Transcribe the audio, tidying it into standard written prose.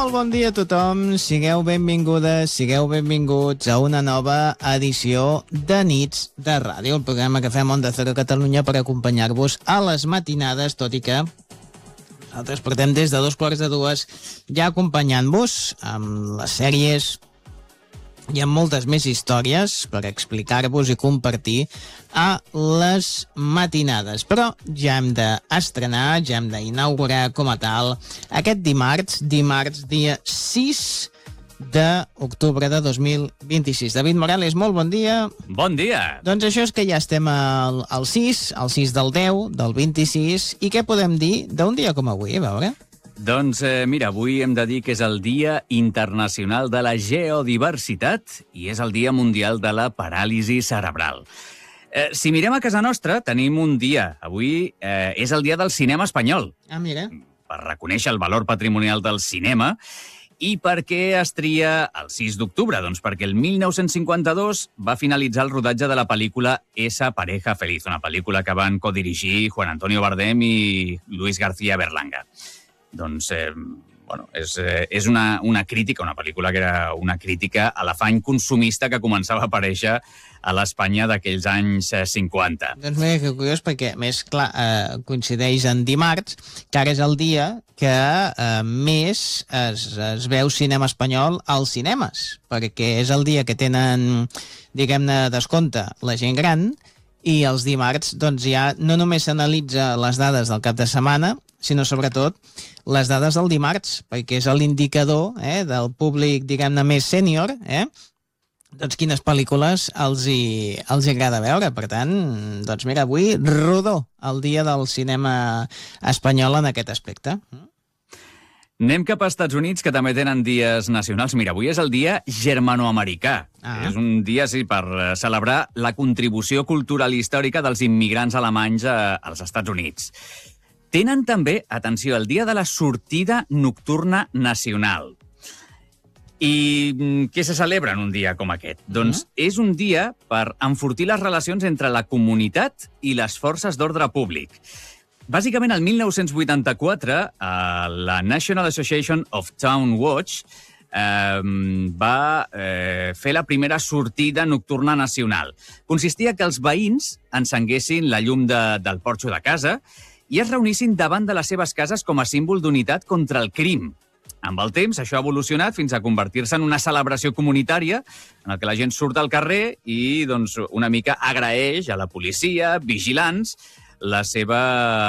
Molt bon dia a tothom, sigueu benvingudes, sigueu benvinguts a una nova edició de Nits de Ràdio, el programa que fem Onda Cero Catalunya per acompanyar-vos a les matinades, tot i que nosaltres portem des de 2:45 ja acompanyant-vos amb les sèries. Hi ha moltes més històries per explicar-vos i compartir a les matinades, però ja hem d'estrenar, ja hem d'inaugurar com a tal aquest dimarts dia 6 d'octubre de 2026. David Morales, molt bon dia. Bon dia. Doncs això és que ja estem al 6 del 10, del 26, i què podem dir d'un dia com avui, a veure? Doncs mira, avui hem de dir que és el Dia Internacional de la Geodiversitat i és el Dia Mundial de la Paràlisi Cerebral. Si mirem a casa nostra, tenim un dia. Avui és el Dia del Cinema Espanyol. Ah, mira. Per reconèixer el valor patrimonial del cinema. I per què es tria el 6 d'octubre? Doncs perquè el 1952 va finalitzar el rodatge de la pel·lícula Esa pareja feliz, una pel·lícula que van codirigir Juan Antonio Bardem i Luis García Berlanga. Doncs, és una crítica, una pel·lícula que era una crítica a l'afany consumista que començava a aparèixer a l'Espanya d'aquells anys 50. Doncs mira, que curiós, perquè, més clar, coincideix en dimarts, que ara és el dia que més es veu cinema espanyol als cinemes, perquè és el dia que tenen, diguem-ne, descompte la gent gran, i els dimarts doncs, ja no només s'analitza les dades del cap de setmana, sinó sobretot les dades del dimarts, perquè és l'indicador del públic, diguem-ne, més sènior, doncs quines pel·lícules els hi agrada veure. Per tant, doncs mira, avui rodó el dia del cinema espanyol en aquest aspecte. Anem cap als Estats Units, que també tenen dies nacionals. Mira, avui és el dia germanoamericà. És un dia, sí, per celebrar la contribució cultural i històrica dels immigrants alemanys als Estats Units. Tenen també, atenció, el dia de la sortida nocturna nacional. I què se celebra en un dia com aquest? Doncs és un dia per enfortir les relacions entre la comunitat i les forces d'ordre públic. Bàsicament, el 1984, la National Association of Town Watch va fer la primera sortida nocturna nacional. Consistia que els veïns encenguessin la llum del porxo de casa i es reunissin davant de les seves cases com a símbol d'unitat contra el crim. Amb el temps, això ha evolucionat fins a convertir-se en una celebració comunitària en què la gent surt al carrer i doncs, una mica agraeix a la policia, vigilants, la seva